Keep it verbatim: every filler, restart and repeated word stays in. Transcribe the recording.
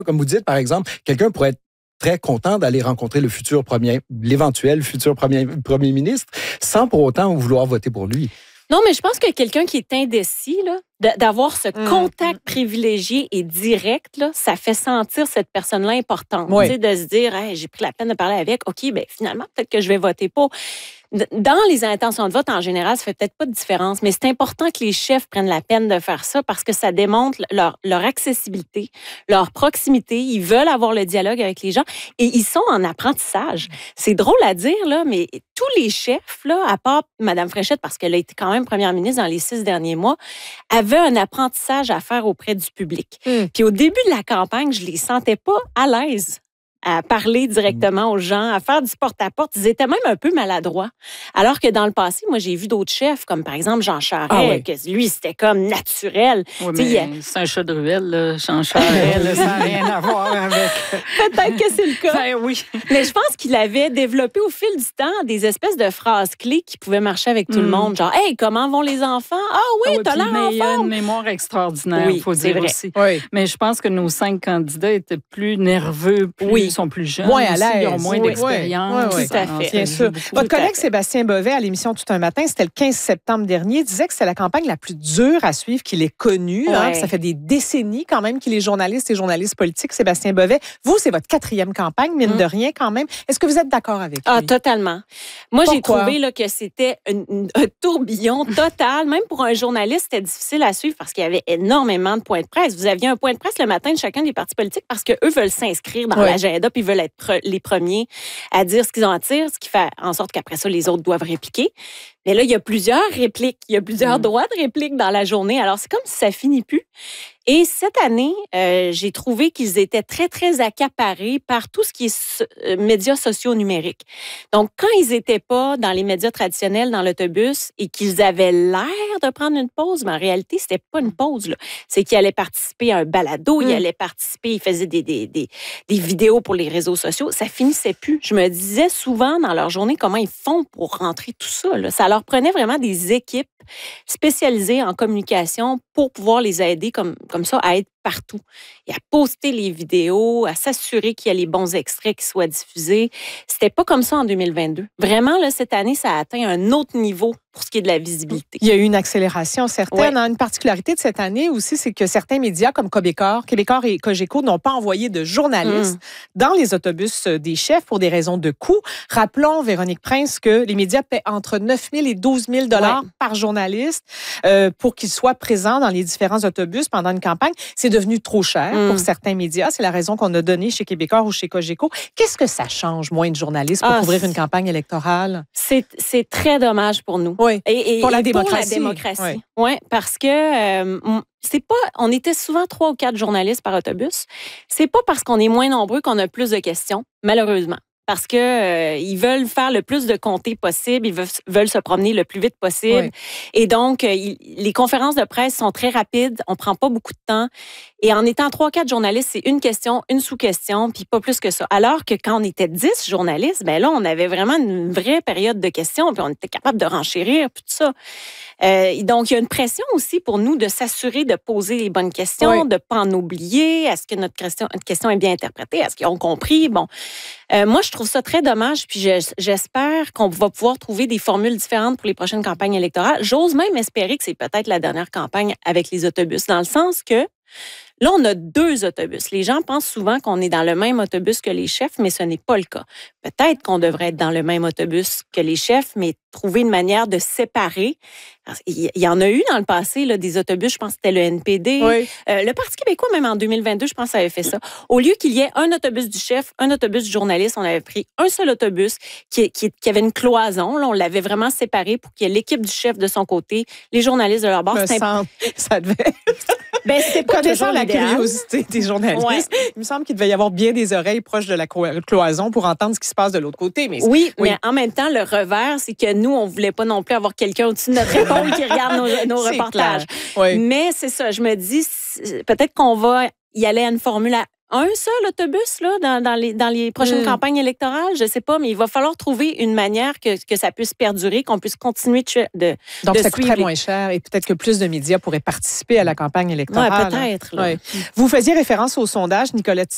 Comme vous dites, par exemple, quelqu'un pourrait être très content d'aller rencontrer le futur premier, l'éventuel futur premier, premier ministre, sans pour autant vouloir voter pour lui. Non, mais je pense que quelqu'un qui est indécis, là, d'avoir ce mmh. contact privilégié et direct, là, ça fait sentir cette personne-là importante. Oui. Tu sais, de se dire, hey, j'ai pris la peine de parler avec, OK, ben finalement, peut-être que je vais voter pour. Dans les intentions de vote, en général, ça fait peut-être pas de différence, mais c'est important que les chefs prennent la peine de faire ça parce que ça démontre leur, leur accessibilité, leur proximité. Ils veulent avoir le dialogue avec les gens et ils sont en apprentissage. C'est drôle à dire, là, mais tous les chefs, là, à part Mme Fréchette, parce qu'elle a été quand même première ministre dans les six derniers mois, avaient un apprentissage à faire auprès du public. Mm. Puis au début de la campagne, je les sentais pas à l'aise à parler directement aux gens, à faire du porte-à-porte. Ils étaient même un peu maladroits. Alors que dans le passé, moi, j'ai vu d'autres chefs, comme par exemple Jean Charest, ah oui. que lui, c'était comme naturel. Oui, mais a... c'est un chat de ruelle, là, Jean Charest, ça n'a rien à voir avec... Peut-être que c'est le cas. Ben oui. Mais je pense qu'il avait développé au fil du temps des espèces de phrases clés qui pouvaient marcher avec tout mm. le monde. Genre, hey, comment vont les enfants? Ah oui, ah oui t'as l'air en forme. Il a une mémoire extraordinaire, il oui, faut dire vrai. aussi. Oui. Mais je pense que nos cinq candidats étaient plus nerveux, plus oui. sont plus jeunes. Moins à l'aise. Ils ont moins oui, d'expérience. Oui, oui, tout à fait. Bien sûr. Votre collègue Sébastien Bovet, à l'émission Tout un matin, c'était le quinze septembre dernier, disait que c'est la campagne la plus dure à suivre qu'il ait connue. Ouais. Hein, ça fait des décennies quand même qu'il est journaliste et journaliste politique, Sébastien Bovet. Vous, c'est votre quatrième campagne, mine mm. de rien quand même. Est-ce que vous êtes d'accord avec lui? Ah, totalement. Moi, Pourquoi? j'ai trouvé là, que c'était un, un tourbillon total. Même pour un journaliste, c'était difficile à suivre parce qu'il y avait énormément de points de presse. Vous aviez un point de presse le matin de chacun des partis politiques parce qu'eux veulent s'inscrire dans ouais. l'agenda puis veulent être pre- les premiers à dire ce qu'ils ont à dire, ce qui fait en sorte qu'après ça, les autres doivent répliquer. Mais là, il y a plusieurs répliques, il y a plusieurs mmh. droits de réplique dans la journée. Alors, c'est comme si ça finit plus. Et cette année, euh, j'ai trouvé qu'ils étaient très, très accaparés par tout ce qui est so- euh, médias sociaux numériques. Donc, quand ils n'étaient pas dans les médias traditionnels, dans l'autobus, et qu'ils avaient l'air de prendre une pause, mais en réalité, c'était pas une pause, là. C'est qu'ils allaient participer à un balado, mmh. ils allaient participer, ils faisaient des, des, des, des vidéos pour les réseaux sociaux. Ça finissait plus. Je me disais souvent dans leur journée comment ils font pour rentrer tout ça, là. Ça leur prenait vraiment des équipes spécialisées en communication pour pouvoir les aider comme, comme ça à être partout et à poster les vidéos, à s'assurer qu'il y a les bons extraits qui soient diffusés. C'était pas comme ça en deux mille vingt-deux. Vraiment, là, cette année, ça a atteint un autre niveau pour ce qui est de la visibilité. Il y a eu une accélération certaine. Ouais. Une particularité de cette année aussi, c'est que certains médias comme Québécois, Québécois et Cogeco n'ont pas envoyé de journalistes mmh. dans les autobus des chefs pour des raisons de coût. Rappelons, Véronique Prince, que les médias paient entre neuf mille et douze mille dollars ouais. par journaliste euh, pour qu'ils soient présents dans les différents autobus pendant une campagne. C'est devenu trop cher mmh. pour certains médias. C'est la raison qu'on a donnée chez Québécois ou chez Cogeco. Qu'est-ce que ça change, moins de journalistes, pour ah, couvrir une campagne électorale? C'est, c'est très dommage pour nous. Oui, et, et, pour, la et démocratie. pour la démocratie. Oui, ouais, parce que euh, c'est pas, on était souvent trois ou quatre journalistes par autobus. C'est pas parce qu'on est moins nombreux qu'on a plus de questions, malheureusement. Parce que euh, ils veulent faire le plus de comtés possible, ils veulent, veulent se promener le plus vite possible. Oui. Et donc, euh, il, les conférences de presse sont très rapides, on prend pas beaucoup de temps. Et en étant trois, quatre journalistes, c'est une question, une sous-question, puis pas plus que ça. Alors que quand on était dix journalistes, ben là, on avait vraiment une vraie période de questions, puis on était capable de renchérir, puis tout ça. Euh, donc, il y a une pression aussi pour nous de s'assurer de poser les bonnes questions, oui. de ne pas en oublier. Est-ce que notre question, notre question est bien interprétée? Est-ce qu'ils ont compris? Bon, euh, moi, je trouve ça très dommage, puis je, j'espère qu'on va pouvoir trouver des formules différentes pour les prochaines campagnes électorales. J'ose même espérer que c'est peut-être la dernière campagne avec les autobus, dans le sens que là, on a deux autobus. Les gens pensent souvent qu'on est dans le même autobus que les chefs, mais ce n'est pas le cas. Peut-être qu'on devrait être dans le même autobus que les chefs, mais trouver une manière de séparer. Il y en a eu dans le passé, là, des autobus, je pense que c'était le N P D. Oui. Euh, le Parti québécois, même en deux mille vingt-deux, je pense que ça avait fait ça. Au lieu qu'il y ait un autobus du chef, un autobus du journaliste, on avait pris un seul autobus qui, qui, qui avait une cloison. Là, on l'avait vraiment séparé pour qu'il y ait l'équipe du chef de son côté, les journalistes de leur bord. Me semble, ça devait... Ben, c'est pas Connaissant la l'idéal. curiosité des journalistes, ouais. il me semble qu'il devait y avoir bien des oreilles proches de la cloison pour entendre ce qui se passe de l'autre côté. Mais oui, oui, mais en même temps, le revers, c'est que nous, on voulait pas non plus avoir quelqu'un au-dessus de notre épaule qui regarde nos, nos reportages. Oui. Mais c'est ça, je me dis, peut-être qu'on va y aller à une formule à un seul autobus là, dans, dans, les, dans les prochaines mmh. campagnes électorales, je ne sais pas, mais il va falloir trouver une manière que, que ça puisse perdurer, qu'on puisse continuer de, de Donc, de ça coûterait moins cher et peut-être que plus de médias pourraient participer à la campagne électorale. Oui, peut-être. Là. Ouais. Vous faisiez référence au sondage, Nicolette